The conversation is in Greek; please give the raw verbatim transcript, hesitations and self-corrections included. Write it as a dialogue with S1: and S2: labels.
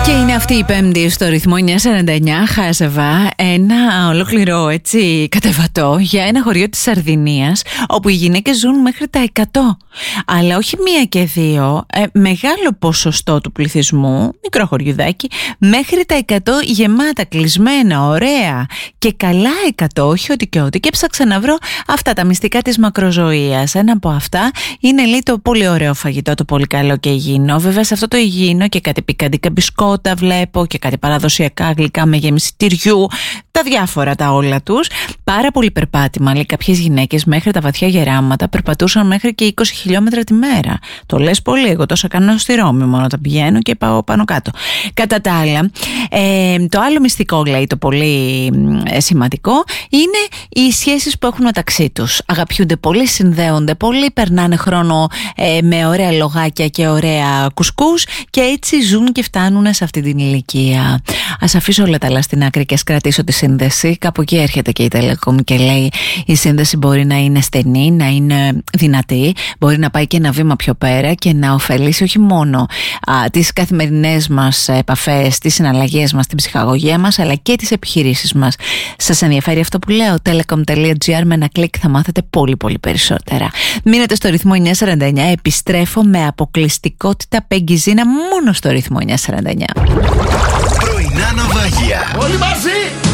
S1: Και είναι αυτή η Πέμπτη στο ρυθμό εννιακόσια σαράντα εννιά. Χάζευα ένα ολόκληρο έτσι κατεβατό για ένα χωριό της Σαρδινίας, όπου οι γυναίκες ζουν μέχρι τα εκατό. Αλλά όχι μία και δύο, ε, μεγάλο ποσοστό του πληθυσμού, μικρό χωριουδάκι, μέχρι τα εκατό, γεμάτα, κλεισμένα, ωραία και καλά εκατό, όχι ότι και ότι. Και έψαξα να βρω αυτά τα μυστικά της μακροζωίας. Ένα από αυτά είναι, λέει, το πολύ ωραίο φαγητό, το πολύ καλό και υγιεινό. Βέβαια σε αυτό το υγιεινό και κάτι πικάντικα μπισκότα βλέπω και κάτι παραδοσιακά γλυκά με γέμιση τυριού, τα διάφορα τα όλα τους. Πάρα πολύ περπάτημα, λέει, κάποιες γυναίκες μέχρι τα βαθιά γεράματα περπατούσαν μέχρι και είκοσι χιλιόμετρα τη μέρα. Το λες πολύ, εγώ τόσα κάνω στη Ρώμη, μόνο τα πηγαίνω και πάω πάνω κάτω. Κατά τα άλλα, ε, το άλλο μυστικό, λέει, το πολύ ε, σημαντικό, είναι οι σχέσεις που έχουν μεταξύ τους. Αγαπιούνται πολύ, συνδέονται πολύ, περνάνε χρόνο ε, με ωραία λογάκια και ωραία κουσκούς και έτσι ζουν και φτάνουν σε αυτή την ηλικία. Ας αφήσω όλα τα άλλα στην άκρη και ας κρατήσω τη σύνδεση. Κάπου εκεί έρχεται και η Telecom και λέει η σύνδεση μπορεί να είναι στενή, να είναι δυνατή, μπορεί να πάει και ένα βήμα πιο πέρα και να ωφελήσει όχι μόνο α, τις καθημερινές μας επαφές, τις συναλλαγές μας, την ψυχαγωγία μας, αλλά και τις επιχειρήσεις μας. Σας ενδιαφέρει αυτό που λέω? telecom τελεία gr, με ένα κλικ θα μάθετε πολύ πολύ περισσότερα. Μείνετε στο ρυθμό εννιακόσια σαράντα εννιά. Επιστρέφω με αποκλειστικότητα Πέγγι-Ζήνα μόνο στο ρυθμό εννιακόσια σαράντα εννιά.
S2: Πρωινά ναυάγια.
S3: Όλοι μαζί!